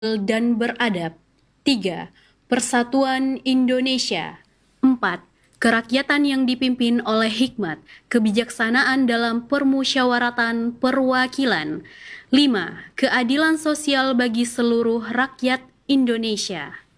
dan beradab. 3. Persatuan Indonesia. 4. Kerakyatan yang dipimpin oleh hikmat, kebijaksanaan dalam permusyawaratan perwakilan. 5. Keadilan sosial bagi seluruh rakyat Indonesia.